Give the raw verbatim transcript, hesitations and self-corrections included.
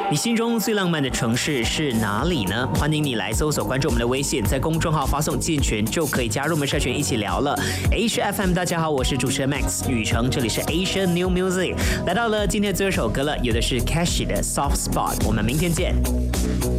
你心中最浪漫的城市是哪里呢？欢迎你来搜索关注我们的微信，在公众号发送健全就可以加入我们社群一起聊了。Asia F M， 大家好，我是主持人 Max 雨成，这里是 Asia New Music， 来到了今天最后一首歌了，有的是 Cash 的 Soft Spot， 我们明天见。